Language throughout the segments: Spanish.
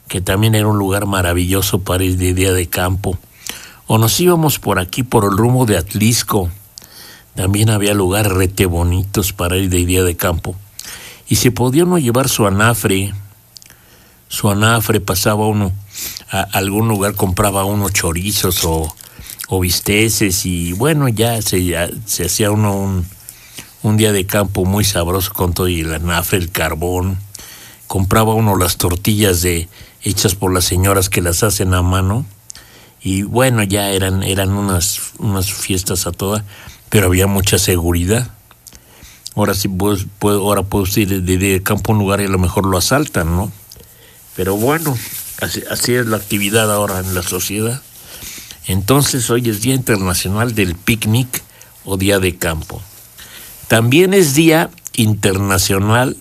que también era un lugar maravilloso para ir de día de campo. O nos íbamos por aquí, por el rumbo de Atlisco. También había lugares rete bonitos para ir de día de campo. Y se podía uno llevar su anafre, pasaba uno a algún lugar, compraba uno chorizos o bisteces, y bueno, ya se hacía uno un día de campo muy sabroso con todo y el anafre, el carbón. Compraba uno las tortillas hechas por las señoras que las hacen a mano, y bueno, ya eran unas fiestas a toda, pero había mucha seguridad. Ahora sí ahora puedo ir de campo a un lugar y a lo mejor lo asaltan, ¿no? Pero bueno, así es la actividad ahora en la sociedad. Entonces hoy es Día Internacional del Picnic o Día de Campo. También es Día Internacional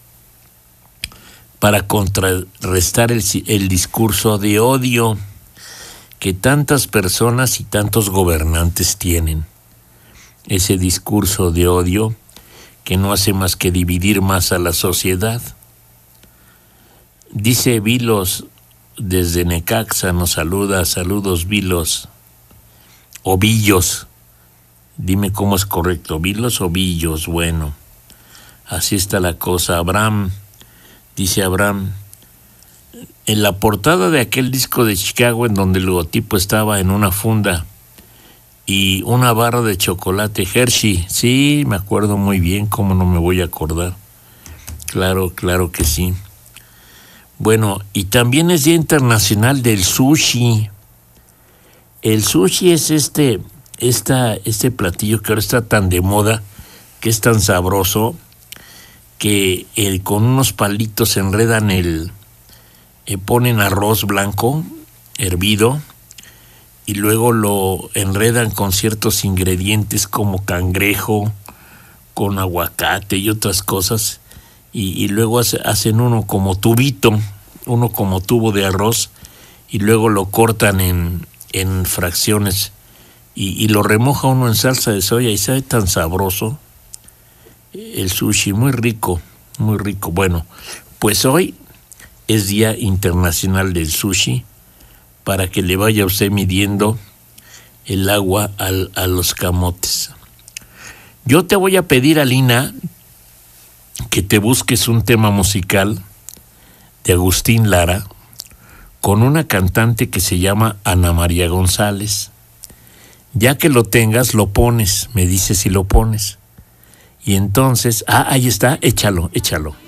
para contrarrestar el discurso de odio que tantas personas y tantos gobernantes tienen. Ese discurso de odio que no hace más que dividir más a la sociedad. Dice Vilos desde Necaxa, nos saluda, saludos Vilos, o Villos, dime cómo es correcto, Vilos o Villos. Bueno, así está la cosa. Abraham, dice Abraham, en la portada de aquel disco de Chicago en donde el logotipo estaba en una funda y una barra de chocolate Hershey, sí, me acuerdo muy bien, cómo no me voy a acordar, claro que sí. Bueno, y también es Día Internacional del Sushi. El sushi es este platillo que ahora está tan de moda, que es tan sabroso, que con unos palitos enredan ponen arroz blanco hervido y luego lo enredan con ciertos ingredientes como cangrejo, con aguacate y otras cosas, y luego hacen uno como tubo de arroz, y luego lo cortan en fracciones y lo remoja uno en salsa de soya y sabe tan sabroso el sushi, muy rico. Bueno, pues hoy es Día Internacional del Sushi, para que le vaya usted midiendo el agua a los camotes. Yo te voy a pedir, Alina, que te busques un tema musical de Agustín Lara con una cantante que se llama Ana María González. Ya que lo tengas, lo pones, me dices si lo pones. Y entonces, ahí está, échalo.